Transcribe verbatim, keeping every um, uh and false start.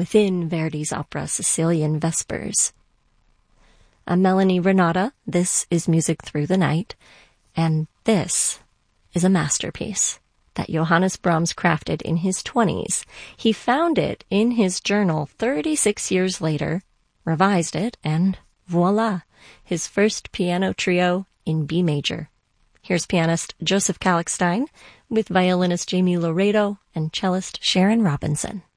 within Verdi's opera Sicilian Vespers. I'm Melanie Renata. This is Music Through the Night, and this is a masterpiece that Johannes Brahms crafted in his twenties. He found it in his journal thirty-six years later, revised it, and voila, his first piano trio in B major. Here's pianist Joseph Kallichstein with violinist Jamie Loredo and cellist Sharon Robinson.